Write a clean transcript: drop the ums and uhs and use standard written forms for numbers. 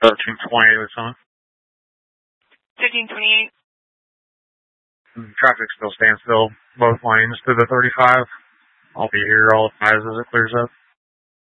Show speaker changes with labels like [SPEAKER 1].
[SPEAKER 1] 1328 or something.
[SPEAKER 2] 1528.
[SPEAKER 1] Traffic still stands still, both lanes to the 35. I'll be here all the times as it clears up.